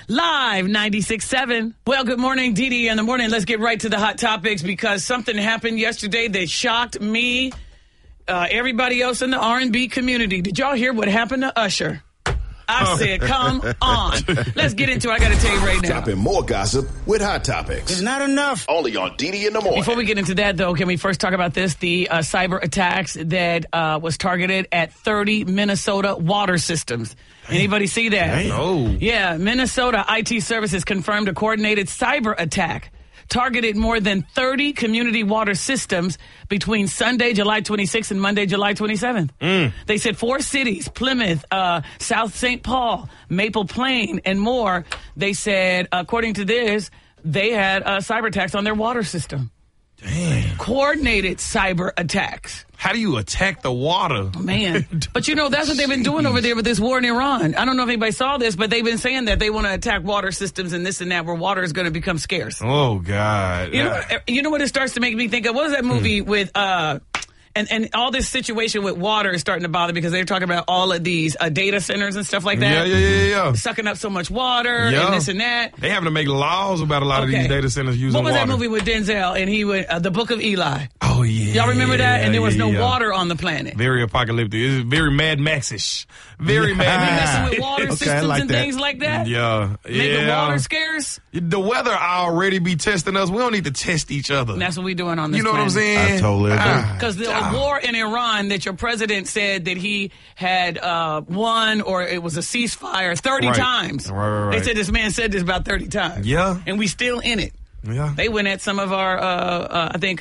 Live 96.7. Well, good morning, Dee Dee in the morning. Let's get right to the hot topics because something happened yesterday that shocked me, everybody else in the R&B community. Did y'all hear what happened to Usher? I said, come on. Let's get into it. I got to tell you right now. Dropping more gossip with Hot Topics. It's not enough. Only on DD in the morning. Before we get into that, though, can we first talk about this? The cyber attacks that was targeted at 30 Minnesota water systems. Anybody see that? Oh. Yeah, Minnesota IT Services confirmed a coordinated cyber attack targeted more than 30 community water systems between Sunday, July 26th and Monday, July 27th. They said 4 cities, Plymouth, South St. Paul, Maple Plain, and more. They said, according to this, they had cyber attacks on their water system. Damn. Coordinated cyber attacks. How do you attack the water? Man. But you know, that's what they've been doing over there with this war in Iran. I don't know if anybody saw this, but they've been saying that they want to attack water systems and this and that, where water is going to become scarce. Oh, God. You know what it starts to make me think of? What was that movie with... And all this situation with water is starting to bother because they're talking about all of these data centers and stuff like that. Yeah. Sucking up so much water and this and that. They having to make laws about a lot of these data centers using water. What was that movie with Denzel and he went, The Book of Eli? Oh, yeah. Y'all remember that? And there was no water on the planet. Very apocalyptic. It's very Mad Max-ish. Very Mad Max. Messing with water systems and things like that? Yeah. Make the water scarce? The weather already be testing us. We don't need to test each other. And that's what we're doing on this You know planet. what I'm saying? I totally agree. Because the war in Iran that your president said that he had won, or it was a ceasefire 30 times. Right. They said this man said this about 30 times. Yeah. And we still in it. Yeah. They went at some of our, I think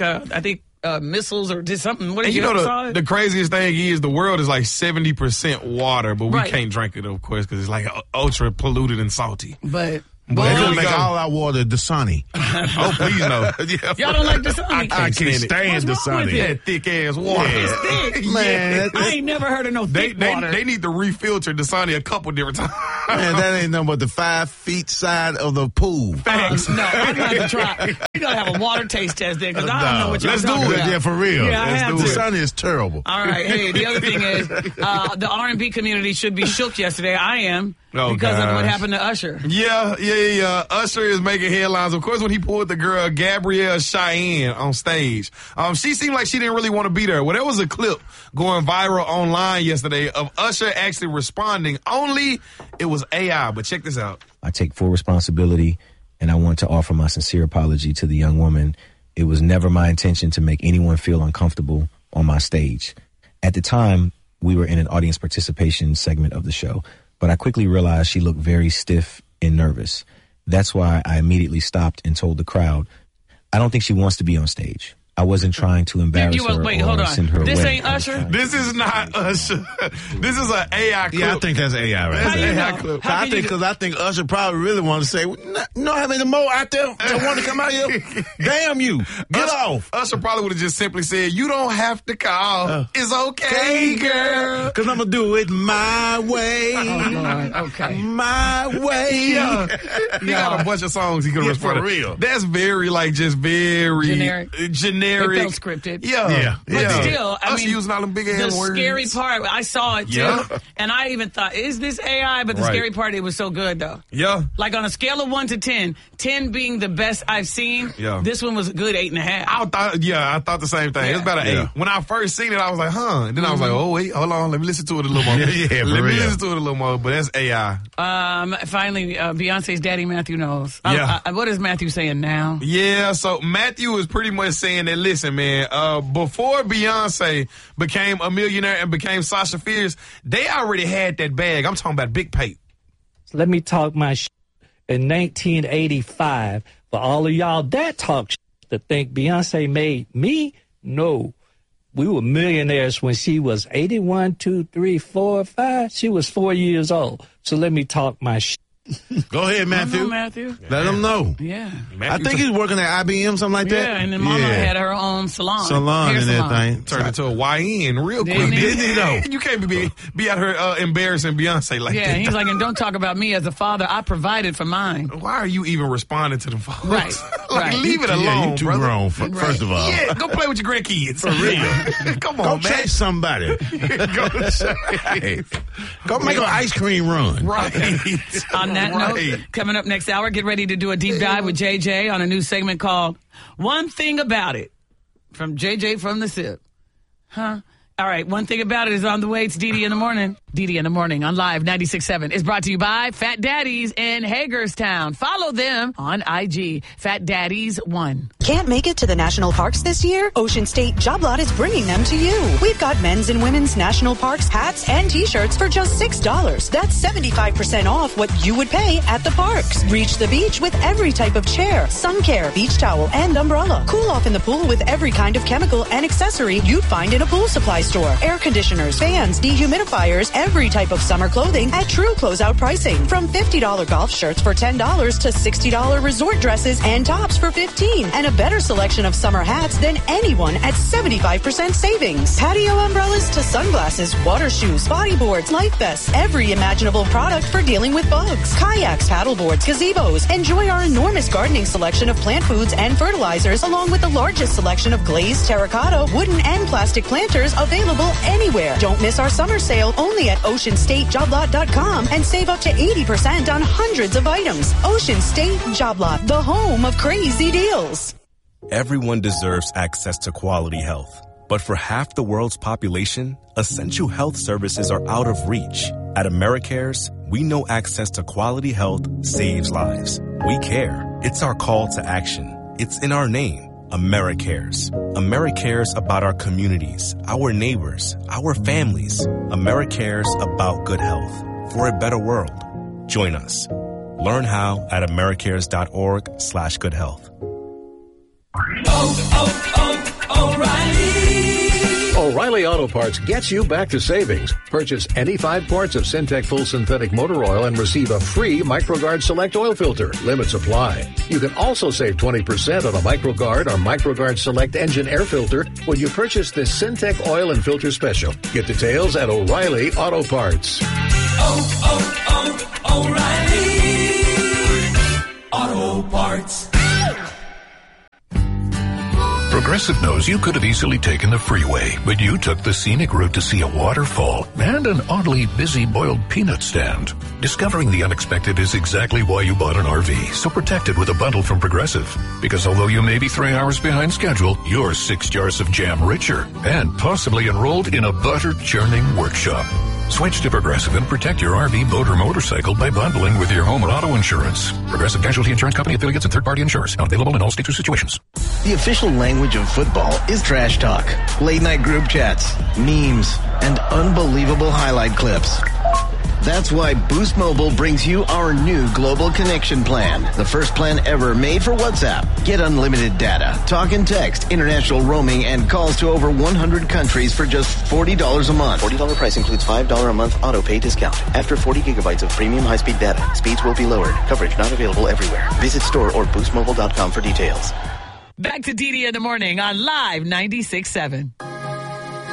missiles or did something. What did And you know saw it? the craziest thing is the world is like 70% water, but we Right. can't drink it, of course, because it's like ultra polluted and salty. But They Here gonna we make go. all our water Dasani. Oh, please no. y'all don't like Dasani? I can't stand What's wrong with Dasani. it? That thick ass water. It's thick. Man, I ain't never heard of no thick water. They need to refilter Dasani a couple different times. Man, that ain't nothing but the 5 feet side of the pool. Thanks. No, I'm going to try. You got to have a water taste test there because I don't know what you're let's do talking it. about. Yeah, for real. Yeah, I have to. Dasani is terrible. All right. Hey, the other thing is the R&B community should be shook yesterday. I am because of what happened to Usher. Yeah. Usher is making headlines. Of course, when he pulled the girl Gabrielle Cheyenne on stage, she seemed like she didn't really want to be there. Well, there was a clip going viral online yesterday of Usher actually responding. Only it was AI, but check this out. I take full responsibility, and I want to offer my sincere apology to the young woman. It was never my intention to make anyone feel uncomfortable on my stage. At the time, we were in an audience participation segment of the show, but I quickly realized she looked very stiff and nervous. That's why I immediately stopped and told the crowd, I don't think she wants to be on stage. I wasn't trying to embarrass her wait, or hold on. send her away. This ain't Usher? This is not Usher. This is an AI clip. Yeah, I think that's AI, right? How you AI know? clip. How can you Because I think Usher probably really wanted to say, no, how many more out there that want to come out here? Damn you. Get off. Usher probably would have just simply said, you don't have to call. It's okay, girl. Because I'm going to do it my way. Oh, Lord. Okay. My way. Yeah. He got a bunch of songs he could have Yeah, for responded. real. That's very, very Generic. generic. It felt scripted. Yeah. But still, I Usher mean, using all them big the ass words. scary part, I saw it too, Yeah. and I even thought, is this AI? But the Right. scary part, it was so good though. Yeah. Like on a scale of 1 to 10, 10 being the best I've seen, Yeah. this one was a good 8.5. I thought the same thing. Yeah. It's about an 8. Yeah. When I first seen it, I was like, huh. And then I was like, oh, wait, hold on. Let me listen to it a little more. Yeah, for Let me real. listen to it a little more. But that's AI. Finally, Beyonce's daddy, Matthew, knows. Yeah. What is Matthew saying now? Yeah, so Matthew is pretty much saying that, listen, man, before Beyonce became a millionaire and became Sasha Fierce, they already had that bag. I'm talking about Big Pape. Let me talk my shit. In 1985, for all of y'all that talk shit to think Beyonce made me, no. We were millionaires when she was 81, 2, 3, 4, 5. She was 4 years old. So let me talk my shit. Go ahead, Matthew. Matthew? Let them know. Yeah. I think he's working at IBM, something like that. Yeah, and then Mama had her own salon. Salon Hair and salon. everything. Turned into a YN real quick. Didn't he? Didn't he, though? You can't be out here embarrassing Beyonce like Yeah, that. he's like, and don't talk about me as a father. I provided for mine. Why are you even responding to them folks? Right. Right. leave it alone, Yeah, you too brother. grown, first of all. Yeah, go play with your grandkids. For real. Come on, Go man. chase somebody. Go make an ice cream run. Right. On that note, coming up next hour, get ready to do a deep dive with JJ on a new segment called One Thing About It from JJ from the SIP. Huh? All right, One Thing About It is on the way. It's Didi in the Morning. Didi in the Morning on Live 96.7 is brought to you by Fat Daddies in Hagerstown. Follow them on IG, Fat Daddies 1. Can't make it to the national parks this year? Ocean State Job Lot is bringing them to you. We've got men's and women's national parks hats and t-shirts for just $6. That's 75% off what you would pay at the parks. Reach the beach with every type of chair, sun care, beach towel, and umbrella. Cool off in the pool with every kind of chemical and accessory you'd find in a pool supply store. Air conditioners, fans, dehumidifiers, every type of summer clothing at true closeout pricing. From $50 golf shirts for $10 to $60 resort dresses and tops for $15. And a better selection of summer hats than anyone at 75% savings. Patio umbrellas to sunglasses, water shoes, bodyboards, life vests, every imaginable product for dealing with bugs. Kayaks, paddleboards, gazebos. Enjoy our enormous gardening selection of plant foods and fertilizers, along with the largest selection of glazed terracotta, wooden, and plastic planters available anywhere. Don't miss our summer sale only at OceanStateJobLot.com and save up to 80% on hundreds of items. Ocean State Job Lot, the home of crazy deals. Everyone deserves access to quality health. But for half the world's population, essential health services are out of reach. At AmeriCares, we know access to quality health saves lives. We care. It's our call to action. It's in our name. AmeriCares. AmeriCares about our communities, our neighbors, our families. AmeriCares about good health for a better world. Join us. Learn how at americares.org/goodhealth. O'Reilly Auto Parts gets you back to savings. Purchase any 5 quarts of Syntec Full Synthetic Motor Oil and receive a free MicroGuard Select Oil Filter. Limits apply. You can also save 20% on a MicroGuard or MicroGuard Select Engine Air Filter when you purchase this Syntec Oil and Filter Special. Get details at O'Reilly Auto Parts. O'Reilly Auto Parts. Progressive knows you could have easily taken the freeway, but you took the scenic route to see a waterfall and an oddly busy boiled peanut stand. Discovering the unexpected is exactly why you bought an RV, so protect it with a bundle from Progressive. Because although you may be 3 hours behind schedule, you're 6 jars of jam richer and possibly enrolled in a butter churning workshop. Switch to Progressive and protect your RV, boat, or motorcycle by bundling with your home or auto insurance. Progressive Casualty Insurance Company, affiliates, and third-party insurers. Not available in all states or situations. The official language of football is trash talk, late-night group chats, memes, and unbelievable highlight clips. That's why Boost Mobile brings you our new Global Connection Plan, the first plan ever made for WhatsApp. Get unlimited data, talk and text, international roaming, and calls to over 100 countries for just $40 a month. $40 price includes $5 a month auto pay discount. After 40 gigabytes of premium high-speed data, speeds will be lowered. Coverage not available everywhere. Visit store or boostmobile.com for details. Back to Didi in the Morning on Live 96.7.